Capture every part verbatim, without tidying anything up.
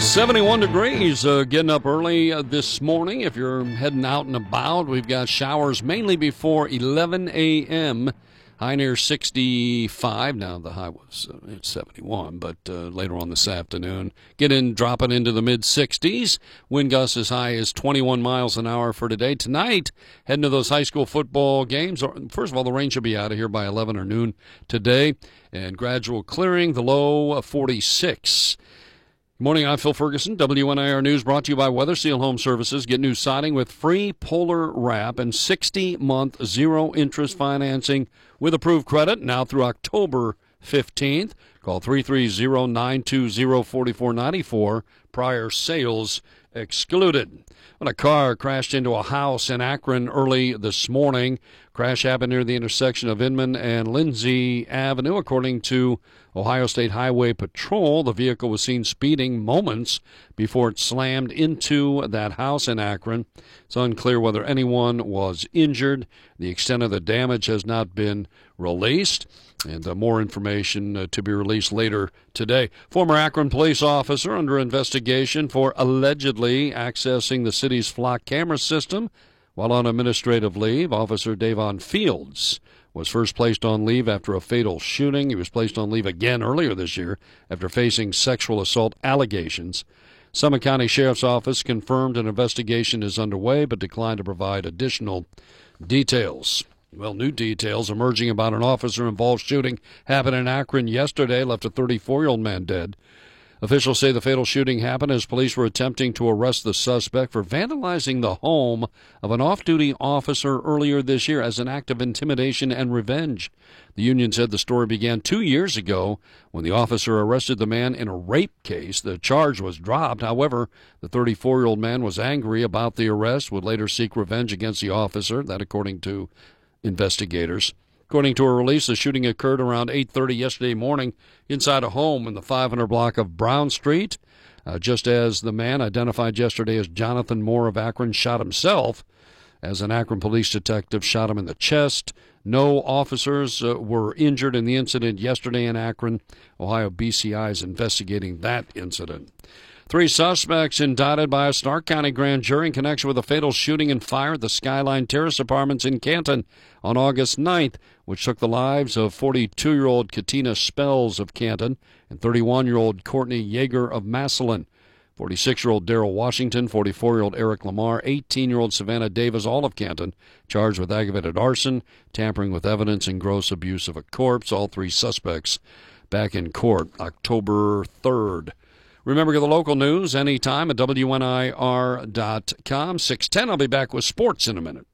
seventy-one degrees, uh, getting up early uh, this morning. If you're heading out and about, we've got showers mainly before eleven a.m. High near sixty-five. Now, the high was uh, it's seventy-one, but uh, later on this afternoon, get in, dropping into the mid-sixties. Wind gusts as high as twenty-one miles an hour for today. Tonight, heading to those high school football games. First of all, the rain should be out of here by eleven or noon today, and gradual clearing, the low of forty-six. Good morning, I'm Phil Ferguson. W N I R News brought to you by Weather Seal Home Services. Get new siding with free Polar Wrap and sixty-month zero-interest financing with approved credit now through October fifteenth. Call three three zero, nine two zero, four four nine four. Prior sales excluded. When a car crashed into a house in Akron early this morning. Crash happened near the intersection of Inman and Lindsay Avenue. According to Ohio State Highway Patrol, the vehicle was seen speeding moments before it slammed into that house in Akron. It's unclear whether anyone was injured. The extent of the damage has not been released, and uh, more information uh, to be released later today. Former Akron police officer under investigation for allegedly accessing the city's flock camera system while on administrative leave. Officer Davon Fields was first placed on leave after a fatal shooting. He was placed on leave again earlier this year after facing sexual assault allegations. Summit County Sheriff's Office confirmed an investigation is underway but declined to provide additional details. Well, new details emerging about an officer-involved shooting happened in Akron yesterday, left a thirty-four-year-old man dead. Officials say the fatal shooting happened as police were attempting to arrest the suspect for vandalizing the home of an off-duty officer earlier this year as an act of intimidation and revenge. The union said the story began two years ago when the officer arrested the man in a rape case. The charge was dropped. However, the thirty-four-year-old man was angry about the arrest, would later seek revenge against the officer, that according to investigators. According to a release, the shooting occurred around eight thirty yesterday morning inside a home in the five hundred block of Brown Street, uh, just as the man identified yesterday as Jonathan Moore of Akron shot himself as an Akron police detective shot him in the chest. No officers uh, were injured in the incident yesterday in Akron. Ohio B C I is investigating that incident. Three suspects indicted by a Stark County grand jury in connection with a fatal shooting and fire at the Skyline Terrace Apartments in Canton on August ninth, which took the lives of forty-two-year-old Katina Spells of Canton and thirty-one-year-old Courtney Yeager of Massillon. forty-six-year-old Darrell Washington, forty-four-year-old Eric Lamar, eighteen-year-old Savannah Davis, all of Canton, charged with aggravated arson, tampering with evidence, and gross abuse of a corpse. All three suspects back in court October third. Remember, get the local news anytime at W N I R dot com. six ten, I'll be back with sports in a minute.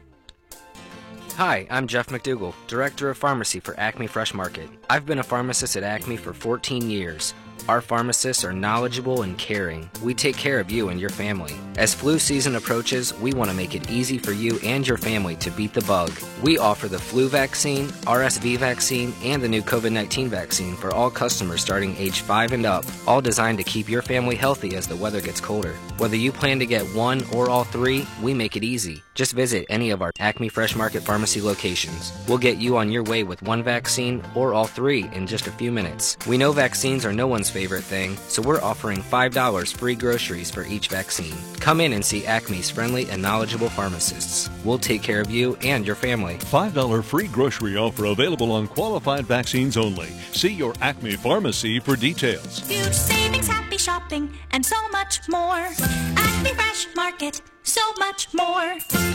Hi, I'm Jeff McDougall, Director of Pharmacy for Acme Fresh Market. I've been a pharmacist at Acme for fourteen years. Our pharmacists are knowledgeable and caring. We take care of you and your family. As flu season approaches, we want to make it easy for you and your family to beat the bug. We offer the flu vaccine, R S V vaccine, and the new COVID nineteen vaccine for all customers starting age five and up, all designed to keep your family healthy as the weather gets colder. Whether you plan to get one or all three, we make it easy. Just visit any of our Acme Fresh Market Pharmacy locations. We'll get you on your way with one vaccine or all three in just a few minutes. We know vaccines are no one's favorite thing, so we're offering five dollars free groceries for each vaccine. Come in and see Acme's friendly and knowledgeable pharmacists. We'll take care of you and your family. five dollars free grocery offer available on qualified vaccines only. See your Acme pharmacy for details. Huge savings, happy shopping, and so much more. Acme Fresh Market, so much more.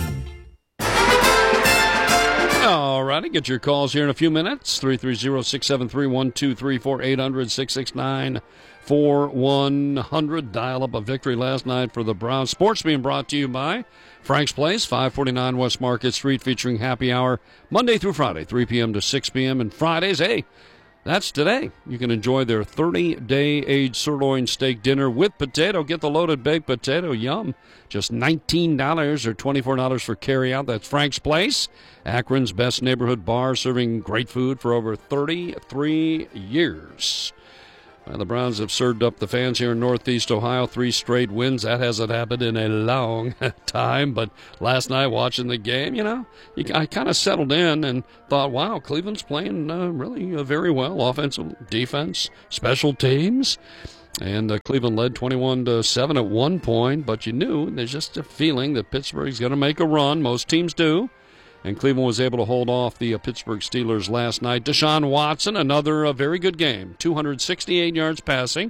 All righty, get your calls here in a few minutes. three three zero, six seven three, one two three four, eight hundred, six six nine, four one hundred. Dial up a victory last night for the Browns. Sports being brought to you by Frank's Place, five forty-nine West Market Street, featuring happy hour Monday through Friday, three p.m. to six p.m. And Fridays, hey, that's today. You can enjoy their thirty-day aged sirloin steak dinner with potato. Get the loaded baked potato. Yum. Just nineteen dollars or twenty-four dollars for carry-out. That's Frank's Place, Akron's best neighborhood bar, serving great food for over thirty-three years. Well, the Browns have served up the fans here in Northeast Ohio three straight wins. That hasn't happened in a long time. But last night watching the game, you know, you, I kind of settled in and thought, wow, Cleveland's playing uh, really uh, very well. Offensive, defense, special teams. And uh, Cleveland led twenty-one to seven at one point, but you knew there's just a feeling that Pittsburgh's going to make a run. Most teams do. And Cleveland was able to hold off the uh, Pittsburgh Steelers last night. Deshaun Watson, another uh, very good game, two hundred sixty-eight yards passing,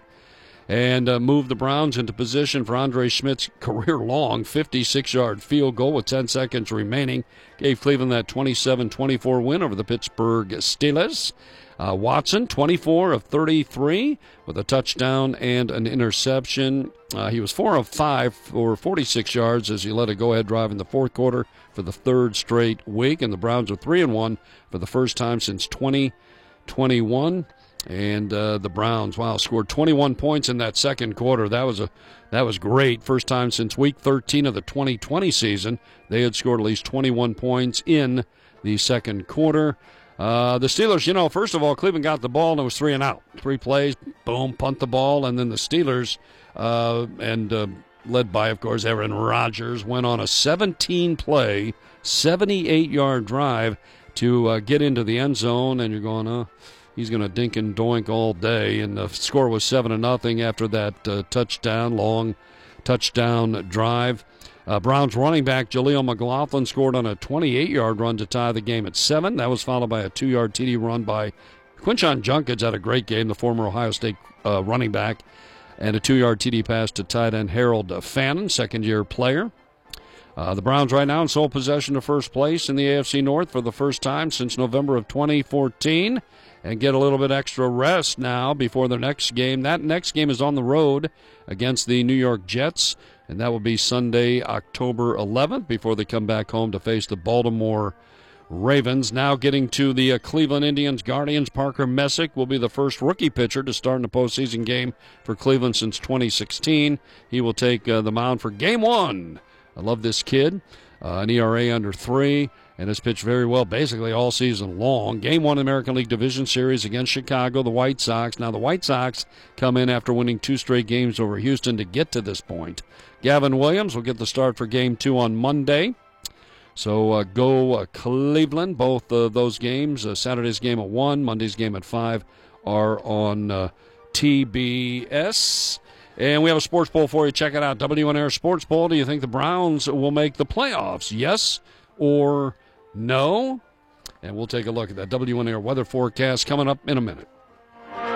and uh, moved the Browns into position for Andre Schmidt's career-long fifty-six-yard field goal with ten seconds remaining. Gave Cleveland that twenty-seven twenty-four win over the Pittsburgh Steelers. Uh, Watson, twenty-four of thirty-three with a touchdown and an interception. Uh, he was four of five for forty-six yards as he led a go-ahead drive in the fourth quarter for the third straight week. And the Browns are three and one for the first time since twenty twenty-one. And uh, the Browns, wow, scored twenty-one points in that second quarter. That was a that was great. First time since week thirteen of the twenty twenty season. They had scored at least twenty-one points in the second quarter. Uh, the Steelers, you know, first of all, Cleveland got the ball and it was three and out. Three plays, boom, punt the ball, and then the Steelers, uh, and uh, led by, of course, Aaron Rodgers, went on a seventeen-play, seventy-eight-yard drive to uh, get into the end zone, and you're going, oh, he's going to dink and doink all day, and the score was seven to nothing after that uh, touchdown, long touchdown drive. Uh, Browns running back Jaleel McLaughlin scored on a twenty-eight-yard run to tie the game at seven. That was followed by a two-yard T D run by Quinshon Judkins. Had a great game, the former Ohio State uh, running back, and a two-yard T D pass to tight end Harold Fannin, second-year player. Uh, the Browns right now in sole possession of first place in the A F C North for the first time since November of twenty fourteen, and get a little bit extra rest now before their next game. That next game is on the road against the New York Jets, and that will be Sunday, October eleventh, before they come back home to face the Baltimore Ravens. Now getting to the uh, Cleveland Indians Guardians. Parker Messick will be the first rookie pitcher to start in a postseason game for Cleveland since twenty sixteen. He will take uh, the mound for game one. I love this kid. Uh, an E R A under three, and has pitched very well basically all season long. Game one American League Division Series against Chicago, the White Sox. Now the White Sox come in after winning two straight games over Houston to get to this point. Gavin Williams will get the start for game two on Monday. So uh, go uh, Cleveland. Both uh, those games, uh, Saturday's game at one, Monday's game at five, are on uh, T B S. And we have a sports poll for you. Check it out. W N R Sports Poll. Do you think the Browns will make the playoffs? Yes or no? And we'll take a look at that W N R weather forecast coming up in a minute.